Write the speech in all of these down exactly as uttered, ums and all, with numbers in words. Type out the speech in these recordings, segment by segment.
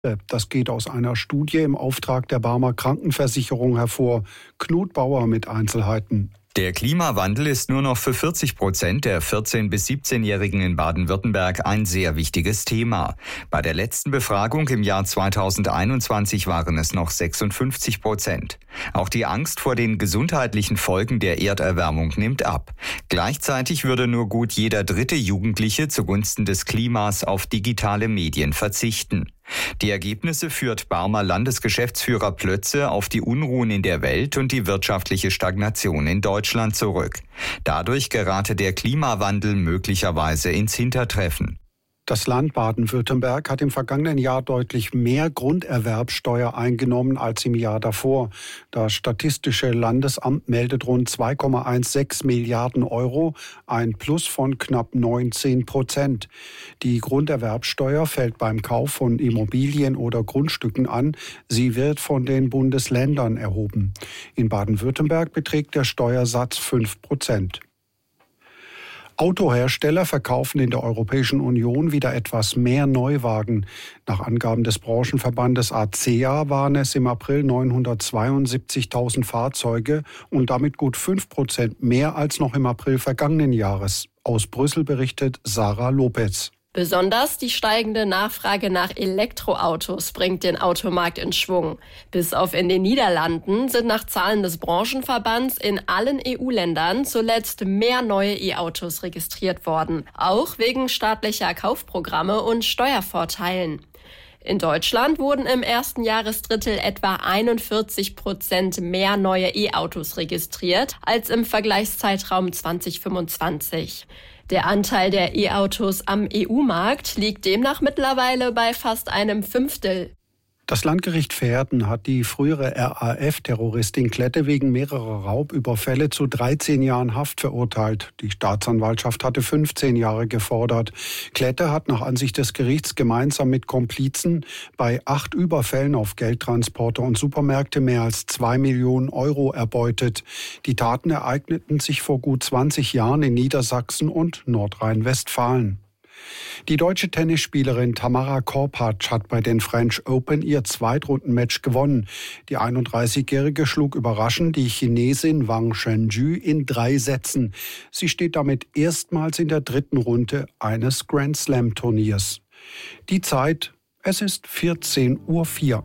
Das geht aus einer Studie im Auftrag der Barmer Krankenversicherung hervor. Knut Bauer mit Einzelheiten. Der Klimawandel ist nur noch für vierzig Prozent der vierzehn- bis siebzehnjährigen in Baden-Württemberg ein sehr wichtiges Thema. Bei der letzten Befragung im Jahr zweitausendeinundzwanzig waren es noch sechsundfünfzig Prozent. Auch die Angst vor den gesundheitlichen Folgen der Erderwärmung nimmt ab. Gleichzeitig würde nur gut jeder dritte Jugendliche zugunsten des Klimas auf digitale Medien verzichten. Die Ergebnisse führt Barmer Landesgeschäftsführer Plötze auf die Unruhen in der Welt und die wirtschaftliche Stagnation in Deutschland zurück. Dadurch gerate der Klimawandel möglicherweise ins Hintertreffen. Das Land Baden-Württemberg hat im vergangenen Jahr deutlich mehr Grunderwerbsteuer eingenommen als im Jahr davor. Das Statistische Landesamt meldet rund zwei Komma sechzehn Milliarden Euro, ein Plus von knapp neunzehn Prozent. Die Grunderwerbsteuer fällt beim Kauf von Immobilien oder Grundstücken an. Sie wird von den Bundesländern erhoben. In Baden-Württemberg beträgt der Steuersatz fünf Prozent. Autohersteller verkaufen in der Europäischen Union wieder etwas mehr Neuwagen. Nach Angaben des Branchenverbandes A C E A waren es im April neunhundertzweiundsiebzigtausend Fahrzeuge und damit gut fünf Prozent mehr als noch im April vergangenen Jahres. Aus Brüssel berichtet Sarah Lopez. Besonders die steigende Nachfrage nach Elektroautos bringt den Automarkt in Schwung. Bis auf in den Niederlanden sind nach Zahlen des Branchenverbands in allen E U-Ländern zuletzt mehr neue E-Autos registriert worden. Auch wegen staatlicher Kaufprogramme und Steuervorteilen. In Deutschland wurden im ersten Jahresdrittel etwa einundvierzig Prozent mehr neue E-Autos registriert als im Vergleichszeitraum zwanzig fünfundzwanzig. Der Anteil der E-Autos am E U-Markt liegt demnach mittlerweile bei fast einem Fünftel. Das Landgericht Verden hat die frühere R A F-Terroristin Klette wegen mehrerer Raubüberfälle zu dreizehn Jahren Haft verurteilt. Die Staatsanwaltschaft hatte fünfzehn Jahre gefordert. Klette hat nach Ansicht des Gerichts gemeinsam mit Komplizen bei acht Überfällen auf Geldtransporter und Supermärkte mehr als zwei Millionen Euro erbeutet. Die Taten ereigneten sich vor gut zwanzig Jahren in Niedersachsen und Nordrhein-Westfalen. Die deutsche Tennisspielerin Tamara Korpatsch hat bei den French Open ihr Zweitrundenmatch gewonnen. Die einunddreißigjährige schlug überraschend die Chinesin Wang Zhenzhou in drei Sätzen. Sie steht damit erstmals in der dritten Runde eines Grand-Slam-Turniers. Die Zeit, es ist vierzehn Uhr vier.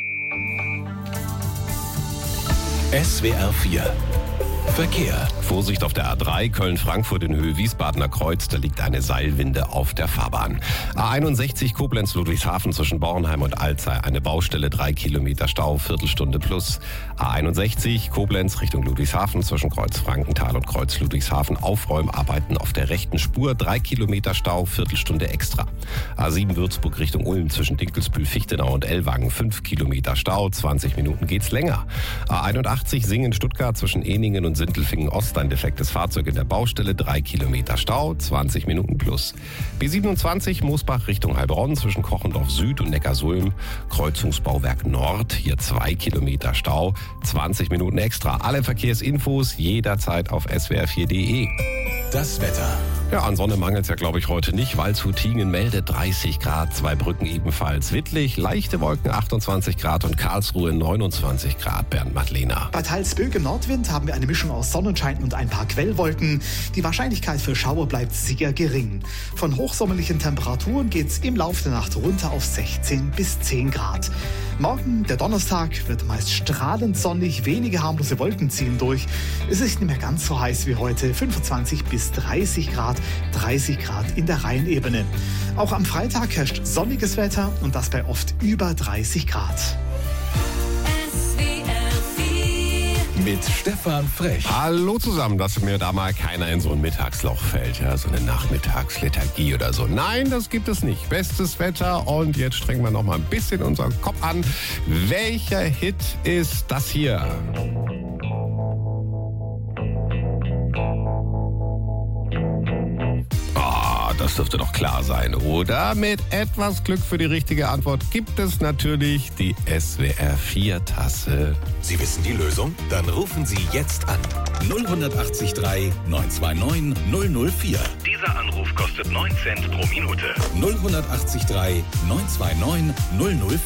S W R vier Verkehr. Vorsicht auf der A drei Köln-Frankfurt in Höhe Wiesbadener Kreuz. Da liegt eine Seilwinde auf der Fahrbahn. A einundsechzig Koblenz-Ludwigshafen zwischen Bornheim und Alzey. Eine Baustelle, drei Kilometer Stau, Viertelstunde plus. A einundsechzig Koblenz Richtung Ludwigshafen zwischen Kreuz Frankenthal und Kreuz Ludwigshafen. Aufräumarbeiten auf der rechten Spur. Drei Kilometer Stau, Viertelstunde extra. A sieben Würzburg Richtung Ulm zwischen Dinkelsbühl, Fichtenau und Ellwangen. Fünf Kilometer Stau, zwanzig Minuten geht's länger. A einundachtzig Singen-Stuttgart zwischen Eningen und Sindelfingen-Ost. Ein defektes Fahrzeug in der Baustelle, drei Kilometer Stau, zwanzig Minuten plus. B siebenundzwanzig Moosbach Richtung Heilbronn zwischen Kochendorf Süd und Neckarsulm. Kreuzungsbauwerk Nord, hier zwei Kilometer Stau, zwanzig Minuten extra. Alle Verkehrsinfos jederzeit auf S W R vier punkt de. Das Wetter. Ja, an Sonne mangelt es ja, glaube ich, heute nicht. Waldshutingen meldet dreißig Grad, Zweibrücken ebenfalls. Wittlich, leichte Wolken, achtundzwanzig Grad und Karlsruhe neunundzwanzig Grad. Bernd Madlena. Bei teils böigem Nordwind haben wir eine Mischung aus Sonnenschein und ein paar Quellwolken. Die Wahrscheinlichkeit für Schauer bleibt sehr gering. Von hochsommerlichen Temperaturen geht es im Laufe der Nacht runter auf sechzehn bis zehn Grad. Morgen, der Donnerstag, wird meist strahlend sonnig, wenige harmlose Wolken ziehen durch. Es ist nicht mehr ganz so heiß wie heute, fünfundzwanzig bis dreißig Grad, dreißig Grad in der Rheinebene. Auch am Freitag herrscht sonniges Wetter und das bei oft über dreißig Grad. Mit Stefan Frech. Hallo zusammen, dass mir da mal keiner in so ein Mittagsloch fällt, ja, so eine Nachmittagslethargie oder so. Nein, das gibt es nicht. Bestes Wetter und jetzt strengen wir noch mal ein bisschen unseren Kopf an. Welcher Hit ist das hier? Das dürfte doch klar sein, oder? Mit etwas Glück für die richtige Antwort gibt es natürlich die S W R vier Tasse. Sie wissen die Lösung? Dann rufen Sie jetzt an. null acht drei neun zwei neun null null vier. Dieser Anruf kostet neun Cent pro Minute. null acht drei neun zwei neun null null vier.